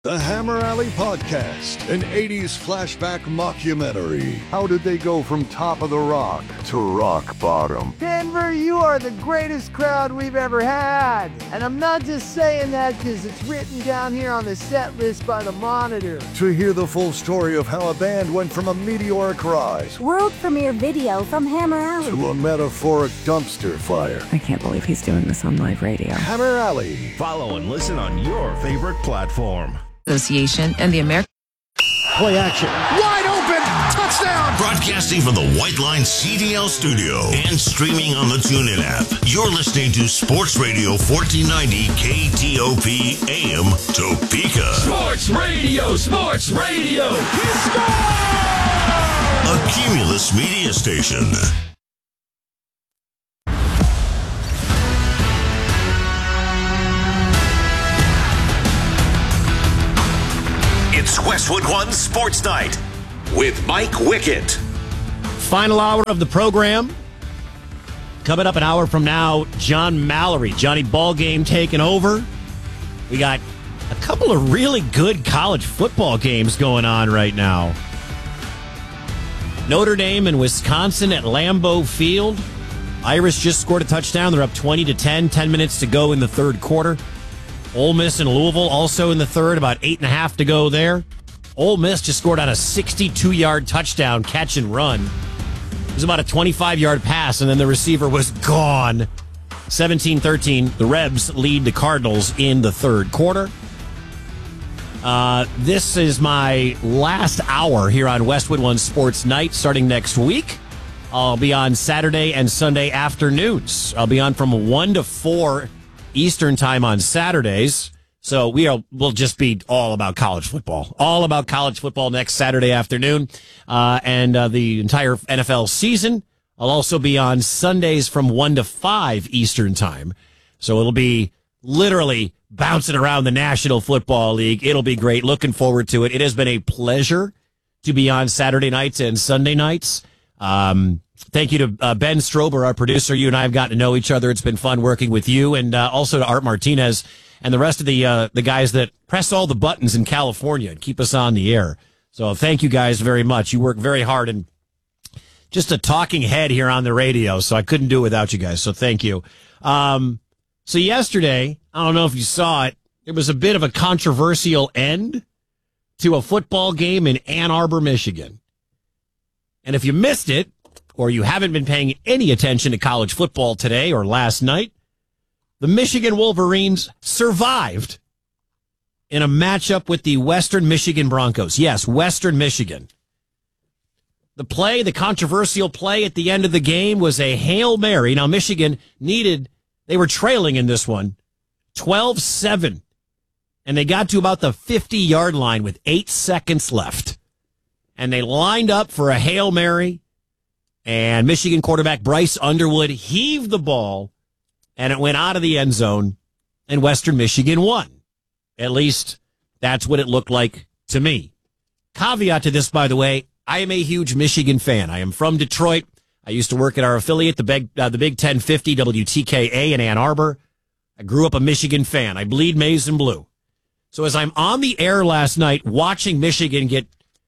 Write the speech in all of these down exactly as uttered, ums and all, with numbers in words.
The Hammer Alley Podcast, an eighties flashback mockumentary. How did they go from top of the rock to rock bottom? Denver, you are the greatest crowd we've ever had. And I'm not just saying that because it's written down here on the set list by the Monitor. To hear the full story of how a band went from a meteoric rise, world premiere video from Hammer Alley, to a metaphoric dumpster fire. I can't believe he's doing this on live radio. Hammer Alley. Follow and listen on your favorite platform. Association and the American Play action. Wide open. Touchdown. Broadcasting from the White Line C D L studio and streaming on the TuneIn app. You're listening to Sports Radio fourteen ninety K T O P A M Topeka. Sports Radio, Sports Radio. He scores! A Cumulus media station. It's Westwood One Sports Night with Mike Wickett. Final hour of the program. Coming up an hour from now, John Mallory, Johnny Ballgame taking over. We got a couple of really good college football games going on right now. Notre Dame and Wisconsin at Lambeau Field. Irish just scored a touchdown. They're up twenty to ten, ten minutes to go in the third quarter. Ole Miss and Louisville also in the third, about eight and a half to go there. Ole Miss just scored on a sixty-two-yard touchdown catch and run. It was about a twenty-five-yard pass, and then the receiver was gone. seventeen thirteen, the Rebs lead the Cardinals in the third quarter. Uh, this is my last hour here on Westwood One Sports Night starting next week. I'll be on Saturday and Sunday afternoons. I'll be on from one to four Eastern time on Saturdays. So we are, we'll just be all about college football, all about college football next Saturday afternoon. Uh, and, uh, the entire N F L season. I'll also be on Sundays from one to five Eastern time. So it'll be literally bouncing around the National Football League. It'll be great. Looking forward to it. It has been a pleasure to be on Saturday nights and Sunday nights. Um, Thank you to uh, Ben Strober, our producer. You and I have gotten to know each other. It's been fun working with you, and uh, also to Art Martinez and the rest of the uh, the guys that press all the buttons in California and keep us on the air. So thank you guys very much. You work very hard, and just a talking head here on the radio, so I couldn't do it without you guys. So thank you. Um, so yesterday, I don't know if you saw it, it was a bit of a controversial end to a football game in Ann Arbor, Michigan. And if you missed it, or you haven't been paying any attention to college football today or last night, the Michigan Wolverines survived in a matchup with the Western Michigan Broncos. Yes, Western Michigan. The play, the controversial play at the end of the game was a Hail Mary. Now, Michigan needed, they were trailing in this one, twelve seven. And they got to about the fifty-yard line with eight seconds left. And they lined up for a Hail Mary. And Michigan quarterback Bryce Underwood heaved the ball, and it went out of the end zone, and Western Michigan won. At least that's what it looked like to me. Caveat to this, by the way, I am a huge Michigan fan. I am from Detroit. I used to work at our affiliate, the Big, uh, the Big ten fifty W T K A in Ann Arbor. I grew up a Michigan fan. I bleed maize and blue. So as I'm on the air last night watching Michigan get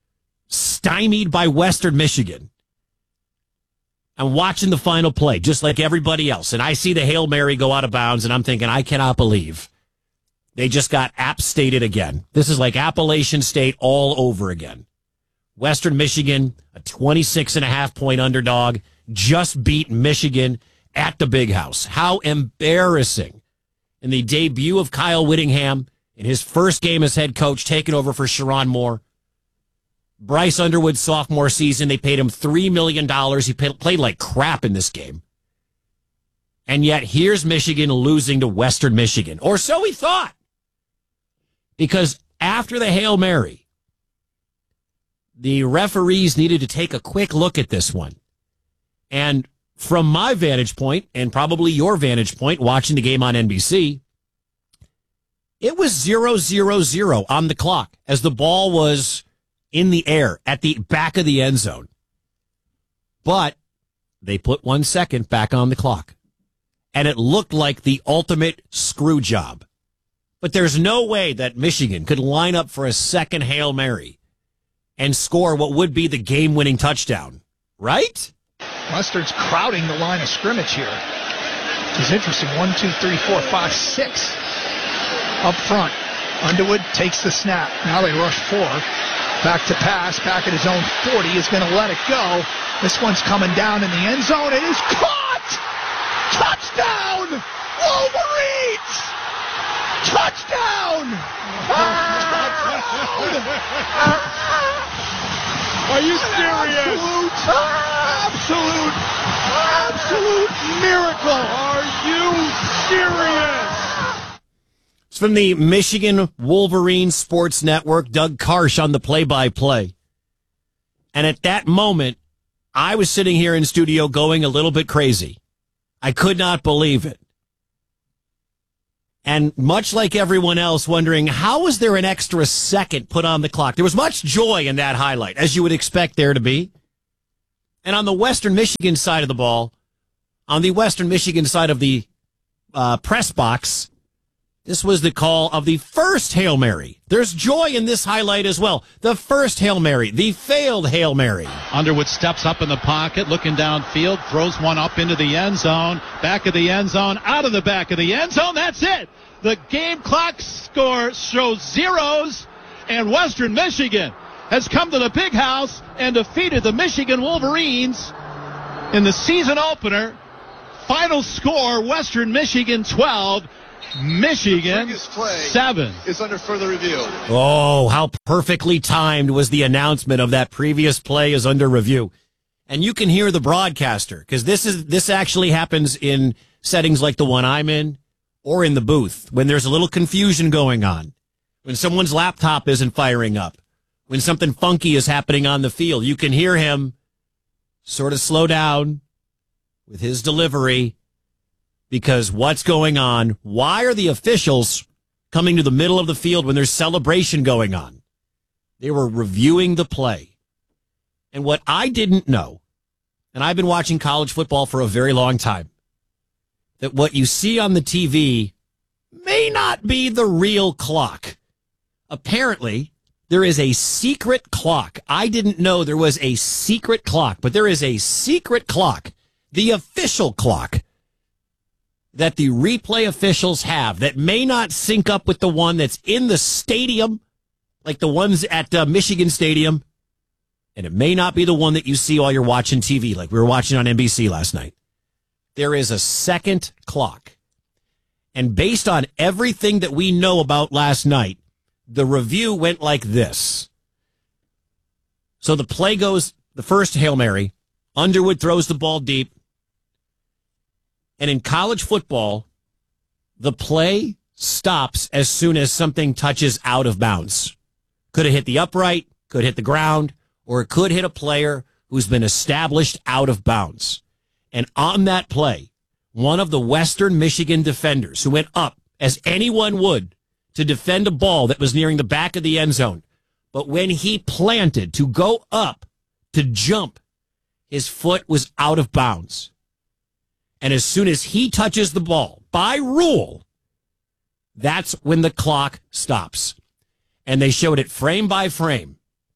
stymied by Western Michigan, I'm watching the final play, just like everybody else, and I see the Hail Mary go out of bounds, and I'm thinking, I cannot believe they just got App Stated again. This is like Appalachian State all over again. Western Michigan, a twenty-six and a half point underdog, just beat Michigan at the Big House. How embarrassing. In the debut of Kyle Whittingham, in his first game as head coach, taking over for Sherrone Moore. Bryce Underwood's sophomore season, they paid him three million dollars. He pay, played like crap in this game. And yet, here's Michigan losing to Western Michigan. Or so we thought. Because after the Hail Mary, the referees needed to take a quick look at this one. And from my vantage point, and probably your vantage point, watching the game on N B C, it was zero zero zero on the clock as the ball was in the air at the back of the end zone. But they put one second back on the clock. And it looked like the ultimate screw job. But there's no way that Michigan could line up for a second Hail Mary and score what would be the game-winning touchdown, right? Mustard's crowding the line of scrimmage here. Which is interesting. One, two, three, four, five, six up front. Underwood takes the snap. Now they rush four. Back to pass. Back at his own forty. Is going to let it go. This one's coming down in the end zone. It is caught! Touchdown! Wolverines! Touchdown! Are you serious? Absolute, absolute, absolute miracle. Are you serious? It's from the Michigan Wolverine Sports Network, Doug Karsh on the play-by-play. And at that moment, I was sitting here in studio going a little bit crazy. I could not believe it. And much like everyone else, wondering, how was there an extra second put on the clock? There was much joy in that highlight, as you would expect there to be. And on the Western Michigan side of the ball, on the Western Michigan side of the uh, press box, this was the call of the first Hail Mary. There's joy in this highlight as well. The first Hail Mary, the failed Hail Mary. Underwood steps up in the pocket, looking downfield, throws one up into the end zone, back of the end zone, out of the back of the end zone. That's it. The game clock score shows zeros, and Western Michigan has come to the Big House and defeated the Michigan Wolverines in the season opener. Final score, Western Michigan twelve, Michigan seven. Is under further review. Oh, how perfectly timed was the announcement of that previous play is under review. And you can hear the broadcaster, because this is this actually happens in settings like the one I'm in, or in the booth, when there's a little confusion going on, when someone's laptop isn't firing up, when something funky is happening on the field. You can hear him sort of slow down with his delivery, because what's going on? Why are the officials coming to the middle of the field when there's celebration going on? They were reviewing the play. And what I didn't know, and I've been watching college football for a very long time, that what you see on the T V may not be the real clock. Apparently, there is a secret clock. I didn't know there was a secret clock, but there is a secret clock, the official clock, that the replay officials have that may not sync up with the one that's in the stadium, like the ones at uh, Michigan Stadium, and it may not be the one that you see while you're watching T V, like we were watching on N B C last night. There is a second clock. And based on everything that we know about last night, the review went like this. So the play goes, the first Hail Mary, Underwood throws the ball deep. And in college football, the play stops as soon as something touches out of bounds. Could have hit the upright, could hit the ground, or it could hit a player who's been established out of bounds. And on that play, one of the Western Michigan defenders who went up, as anyone would, to defend a ball that was nearing the back of the end zone. But when he planted to go up, to jump, his foot was out of bounds. And as soon as he touches the ball, by rule, that's when the clock stops. And they showed it frame by frame.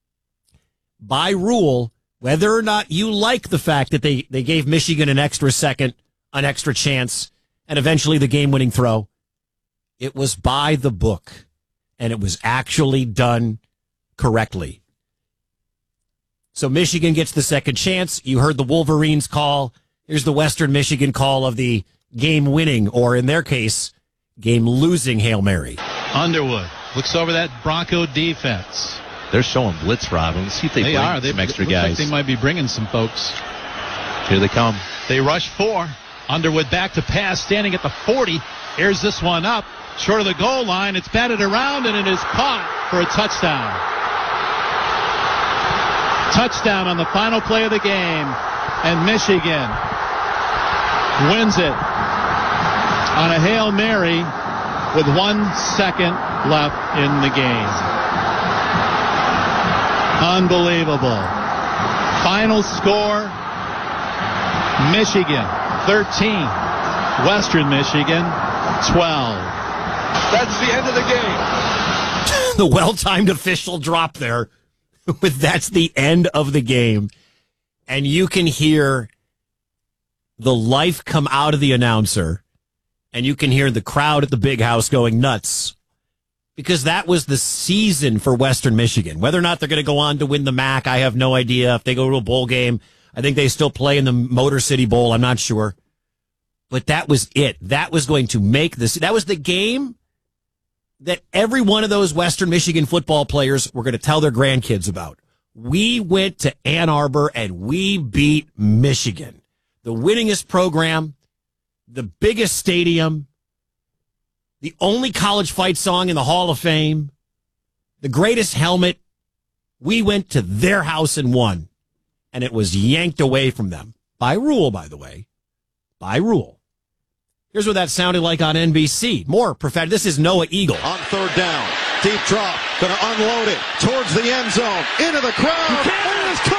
By rule, whether or not you like the fact that they, they gave Michigan an extra second, an extra chance, and eventually the game-winning throw, it was by the book, and it was actually done correctly. So Michigan gets the second chance. You heard the Wolverines call. Here's the Western Michigan call of the game-winning, or in their case, game-losing Hail Mary. Underwood looks over that Bronco defense. They're showing blitz, Rob. Let's see if they, they bring are. They, some extra looks guys. Like they might be bringing some folks. Here they come. They rush four. Underwood back to pass, standing at the forty. Here's this one up, short of the goal line. It's batted around, and it is caught for a touchdown. Touchdown on the final play of the game, and Michigan wins it on a Hail Mary with one second left in the game. Unbelievable. Final score, Michigan thirteen, Western Michigan twelve. That's the end of the game. The well-timed official drop there. With that's the end of the game. And you can hear the life come out of the announcer. And you can hear the crowd at the big house going nuts. Because that was the season for Western Michigan. Whether or not they're going to go on to win the M A C, I have no idea. If they go to a bowl game, I think they still play in the Motor City Bowl. I'm not sure. But that was it. That was going to make this. That was the game that every one of those Western Michigan football players were going to tell their grandkids about. We went to Ann Arbor and we beat Michigan. The winningest program, the biggest stadium, the only college fight song in the Hall of Fame, the greatest helmet. We went to their house and won. And it was yanked away from them. By rule, by the way. By rule. Here's what that sounded like on N B C. More prophetic. This is Noah Eagle. On third down. Deep drop. Going to unload it towards the end zone. Into the crowd. And it is